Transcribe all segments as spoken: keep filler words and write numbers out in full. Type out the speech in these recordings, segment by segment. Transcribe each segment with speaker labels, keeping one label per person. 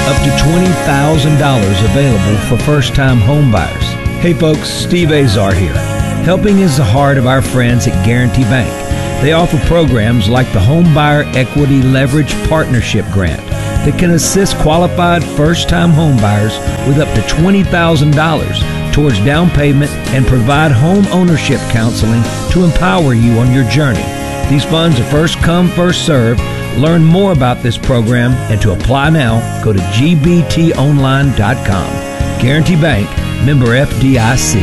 Speaker 1: Up to twenty thousand dollars available for first-time home buyers. Hey folks, Steve Azar here. Helping is the heart of our friends at Guarantee Bank. They offer programs like the Home Buyer Equity Leverage Partnership Grant that can assist qualified first-time home buyers with up to twenty thousand dollars towards down payment and provide home ownership counseling to empower you on your journey. These funds are first come, first served. Learn more about this program and to apply now, go to G B T online dot com. Guarantee Bank, member F D I C.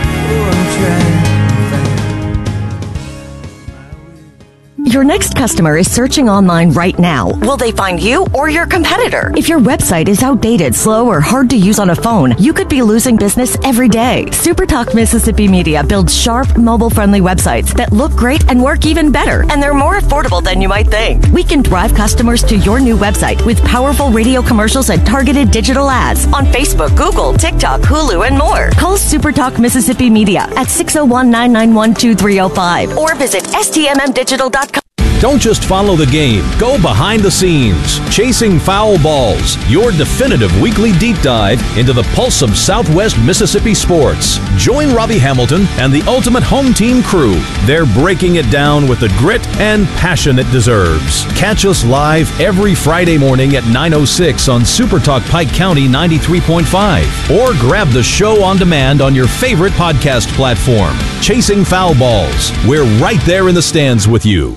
Speaker 2: Your next customer is searching online right now. Will they find you or your competitor? If your website is outdated, slow, or hard to use on a phone, you could be losing business every day. SuperTalk Mississippi Media builds sharp, mobile-friendly websites that look great and work even better, and they're more affordable than you might think. We can drive customers to your new website with powerful radio commercials and targeted digital ads on Facebook, Google, TikTok, Hulu, and more. Call SuperTalk Mississippi Media at six oh one, nine nine one, two three oh five or visit S T M M digital dot com.
Speaker 3: Don't just follow the game. Go behind the scenes. Chasing Foul Balls, your definitive weekly deep dive into the pulse of Southwest Mississippi sports. Join Robbie Hamilton and the Ultimate Home Team crew. They're breaking it down with the grit and passion it deserves. Catch us live every Friday morning at nine oh six on SuperTalk Pike County ninety-three point five. Or grab the show on demand on your favorite podcast platform. Chasing Foul Balls. We're right there in the stands with you.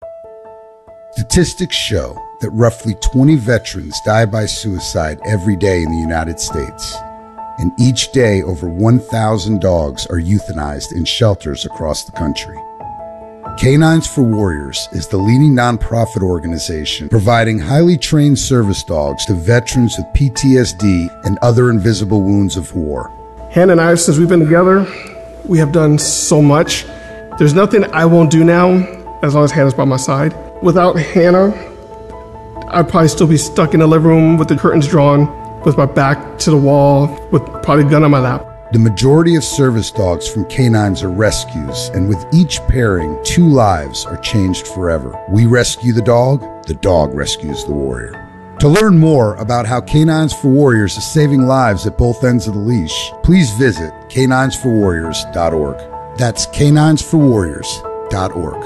Speaker 4: Statistics show that roughly twenty veterans die by suicide every day in the United States. And each day, over one thousand dogs are euthanized in shelters across the country. Canines for Warriors is the leading nonprofit organization providing highly trained service dogs to veterans with P T S D and other invisible wounds of war.
Speaker 5: Hannah and I, since we've been together, we have done so much. There's nothing I won't do now as long as Hannah's by my side. Without Hannah, I'd probably still be stuck in the living room with the curtains drawn, with my back to the wall, with probably a gun on my lap.
Speaker 4: The majority of service dogs from canines are rescues, and with each pairing, two lives are changed forever. We rescue the dog, the dog rescues the warrior. To learn more about how Canines for Warriors is saving lives at both ends of the leash, please visit canines for warriors dot org. That's canines for warriors dot org.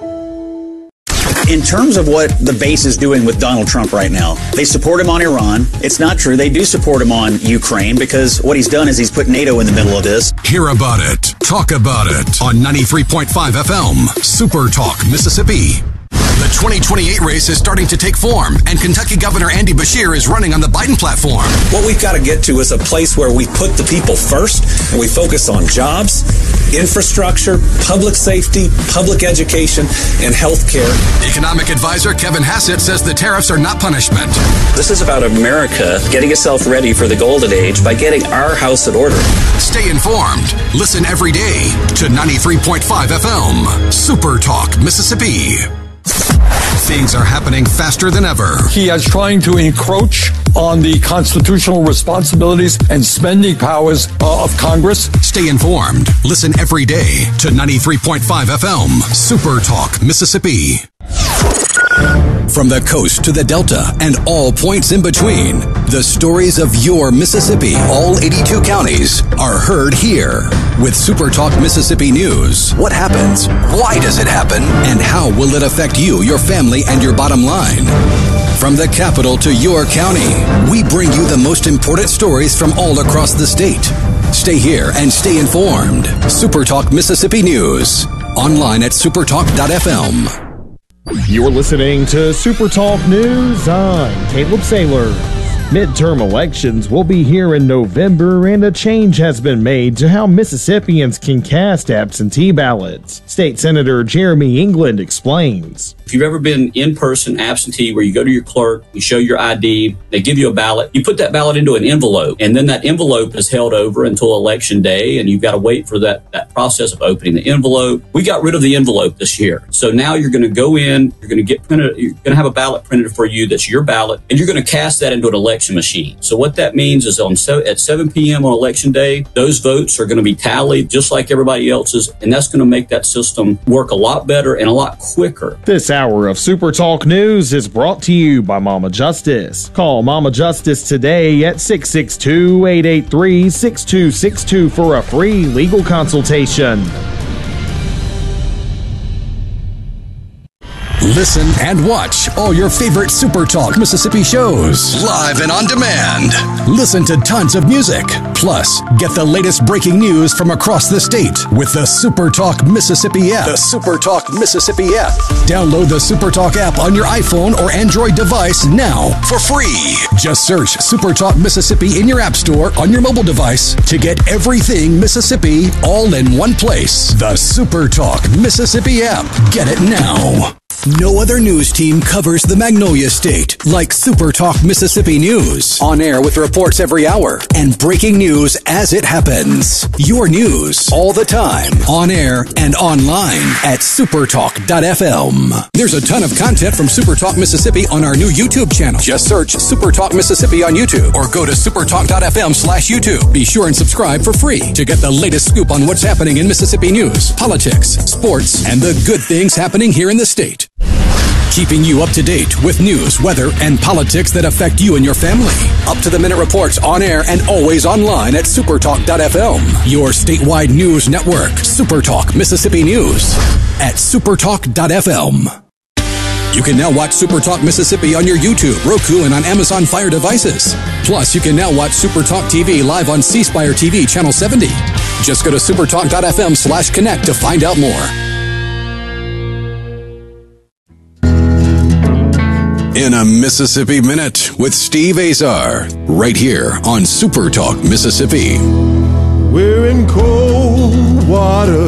Speaker 6: In terms of what the base is doing with Donald Trump right now, they support him on Iran. It's not true. They do support him on Ukraine because what he's done is he's put NATO in the middle of this.
Speaker 7: Hear about it. Talk about it on ninety-three point five F M, Super Talk, Mississippi. The twenty twenty-eight race is starting to take form, and Kentucky Governor Andy Beshear is running on the Biden platform.
Speaker 8: What we've got to get to is a place where we put the people first, and we focus on jobs, infrastructure, public safety, public education, and health care.
Speaker 7: Economic advisor Kevin Hassett says the tariffs are not punishment.
Speaker 9: This is about America getting itself ready for the golden age by getting our house in order.
Speaker 7: Stay informed. Listen every day to ninety-three point five F M, Super Talk, Mississippi. Things are happening faster than ever.
Speaker 10: He is trying to encroach on the constitutional responsibilities and spending powers uh, of Congress.
Speaker 7: Stay informed. Listen every day to ninety-three point five F M, Super Talk, Mississippi. From the coast to the Delta and all points in between, the stories of your Mississippi, all eighty-two counties, are heard here. With Super Talk Mississippi News, what happens? Why does it happen? And how will it affect you, your family, and your bottom line? From the capital to your county, we bring you the most important stories from all across the state. Stay here and stay informed. Super Talk Mississippi News. Online at supertalk dot f m.
Speaker 11: You're listening to Super Talk News. I'm Caleb Saylor. Midterm elections will be here in November, and a change has been made to how Mississippians can cast absentee ballots. State Senator Jeremy England explains.
Speaker 12: If you've ever been in-person absentee where you go to your clerk, you show your I D, they give you a ballot, you put that ballot into an envelope, and then that envelope is held over until election day, and you've got to wait for that, that process of opening the envelope. We got rid of the envelope this year. So now you're going to go in, you're going to get printed, you're going to have a ballot printed for you that's your ballot, and you're going to cast that into an election election machine. So what that means is on so at seven p.m. on election day, those votes are going to be tallied just like everybody else's, and that's going to make that system work a lot better and a lot quicker.
Speaker 11: This hour of Super Talk News is brought to you by Mama Justice. Call Mama Justice today at six six two, eight eight three, six two six two for a free legal consultation.
Speaker 7: Listen and watch all your favorite Super Talk Mississippi shows live and on demand. Listen to tons of music. Plus, get the latest breaking news from across the state with the Super Talk Mississippi app. The Super Talk Mississippi app. Download the Super Talk app on your iPhone or Android device now for free. Just search Super Talk Mississippi in your app store on your mobile device to get everything Mississippi all in one place. The Super Talk Mississippi app. Get it now. No other news team covers the Magnolia State like Super Talk Mississippi News. On air with reports every hour and breaking news as it happens. Your news all the time. On air and online at supertalk dot f m. There's a ton of content from Super Talk Mississippi on our new YouTube channel. Just search Super Talk Mississippi on YouTube or go to supertalk dot f m slash YouTube. Be sure and subscribe for free to get the latest scoop on what's happening in Mississippi news, politics, sports, and the good things happening here in the state. Keeping you up to date with news, weather, and politics that affect you and your family. Up-to-the-minute reports on air and always online at supertalk dot f m. Your statewide news network, Supertalk Mississippi News at supertalk dot f m. You can now watch Supertalk Mississippi on your YouTube, Roku, and on Amazon Fire devices. Plus, you can now watch Supertalk T V live on C Spire T V Channel seventy. Just go to supertalk dot f m slash connect to find out more. In a Mississippi Minute with Steve Azar, right here on Super Talk Mississippi.
Speaker 13: We're in cold water,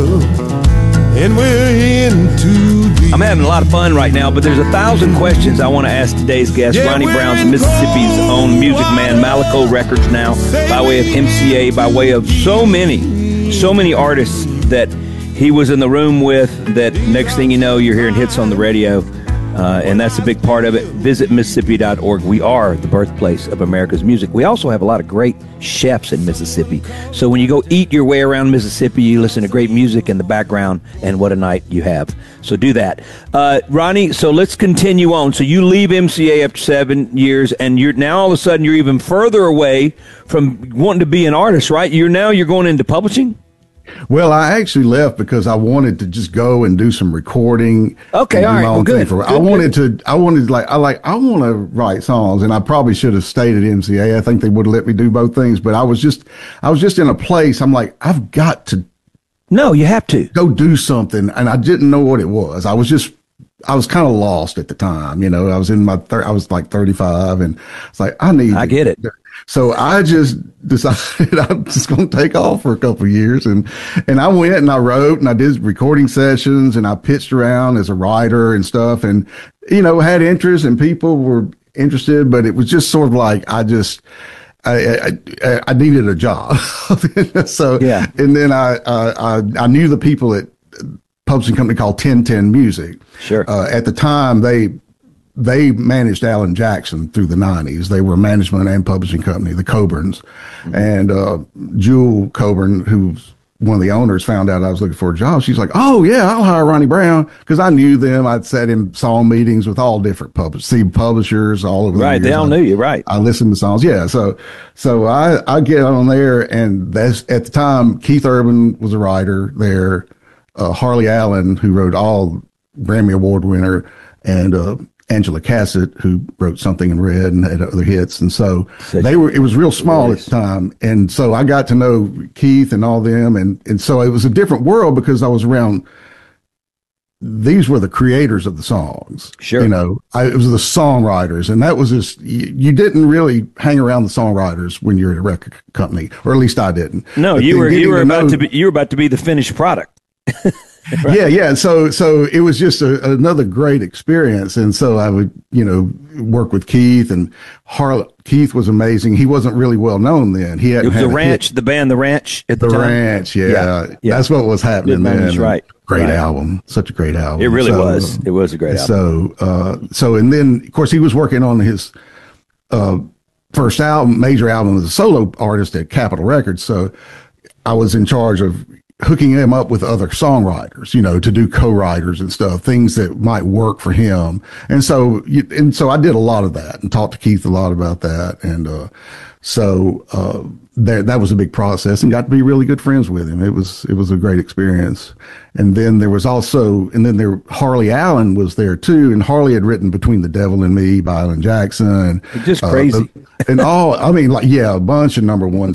Speaker 13: and we're into the...
Speaker 1: I'm having a lot of fun right now, but there's a thousand questions I want to ask today's guest,
Speaker 13: Yeah,
Speaker 1: Ronnie
Speaker 13: we're
Speaker 1: Brown's
Speaker 13: in
Speaker 1: Mississippi's own music man, Malaco Records now, by way of M C A, by way of so many, so many artists that he was in the room with that next thing you know, you're hearing hits on the radio. Uh, and that's a big part of it. Visit Mississippi dot org. We are the birthplace of America's music. We also have a lot of great chefs in Mississippi. So when you go eat your way around Mississippi, you listen to great music in the background, and what a night you have. So do that. Uh, Ronnie, so let's continue on. So you leave M C A after seven years, and you're now all of a sudden you're even further away from wanting to be an artist, right? You're now you're going into publishing?
Speaker 14: Well, I actually left because I wanted to just go and do some recording.
Speaker 1: Okay, all right, well, good.
Speaker 14: For,
Speaker 1: good.
Speaker 14: I wanted good. to, I wanted like, I like, I want to write songs, and I probably should have stayed at M C A. I think they would have let me do both things, but I was just, I was just in a place. I'm like, I've got to.
Speaker 1: No, you have to
Speaker 14: go do something, and I didn't know what it was. I was just, I was kind of lost at the time. You know, I was in my, thir- I was like thirty-five, and it's like, I need.
Speaker 1: I get it.
Speaker 14: So I just decided I'm just going to take off for a couple of years. And, and I went and I wrote and I did recording sessions and I pitched around as a writer and stuff, and, you know, had interest and people were interested, but it was just sort of like, I just, I, I, I needed a job. So, yeah. And then I, I, I knew the people at a publishing company called ten ten Music.
Speaker 1: Sure.
Speaker 14: Uh, at the time, they, They managed Alan Jackson through the nineties. They were a management and publishing company, the Coburns. Mm-hmm. And uh, Jewel Coburn, who's one of the owners, found out I was looking for a job. She's like, oh, yeah, I'll hire Ronnie Brown. Because I knew them. I'd sat in song meetings with all different publishers, see publishers all over the
Speaker 1: Right,
Speaker 14: years.
Speaker 1: they all knew you, right.
Speaker 14: I listened to songs. Yeah, so so I, I get on there, and that's at the time, Keith Urban was a writer there. Uh, Harley Allen, who wrote all Grammy Award winner, and uh Angela Cassett, who wrote Something in Red and had other hits. And so Such they were, it was real small at the time. And so I got to know Keith and all them. And, and so it was a different world because I was around, these were the creators of the songs.
Speaker 1: Sure.
Speaker 14: You know, I, it was the songwriters. And that was just, you, you didn't really hang around the songwriters when you're at a record company, or at least I didn't.
Speaker 1: No,
Speaker 14: but
Speaker 1: you were, you were about
Speaker 14: know,
Speaker 1: to be, you were about to be the finished product.
Speaker 14: Right. Yeah, yeah. So, so it was just a, another great experience. And so I would, you know, work with Keith, and Har- Keith was amazing. He wasn't really well known then. He hadn't
Speaker 1: It was
Speaker 14: had
Speaker 1: the Ranch,
Speaker 14: hit.
Speaker 1: the band, the Ranch at the,
Speaker 14: the
Speaker 1: time.
Speaker 14: Ranch. Yeah.
Speaker 1: Yeah, yeah.
Speaker 14: That's what was happening then.
Speaker 1: That's right.
Speaker 14: Great
Speaker 1: right.
Speaker 14: album. Such a great album.
Speaker 1: It really
Speaker 14: so,
Speaker 1: was. It was a great album.
Speaker 14: So, uh, so, and then of course he was working on his, uh, first album, major album as a solo artist at Capitol Records. So I was in charge of hooking him up with other songwriters, you know, to do co-writers and stuff, things that might work for him. And so, and so I did a lot of that and talked to Keith a lot about that. And, uh, so, uh, that, that was a big process, and got to be really good friends with him. It was, it was a great experience. And then there was also, and then there, Harley Allen was there too. And Harley had written Between the Devil and Me by Alan Jackson.
Speaker 1: Just
Speaker 14: uh,
Speaker 1: crazy.
Speaker 14: The, and all, I mean, like, yeah, a bunch of number one